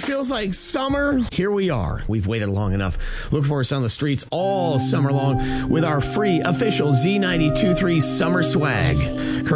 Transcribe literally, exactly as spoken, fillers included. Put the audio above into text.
feels like summer. Here we are. We've waited long enough. Look for us on the streets all summer long with our free official Z ninety-two point three summer swag.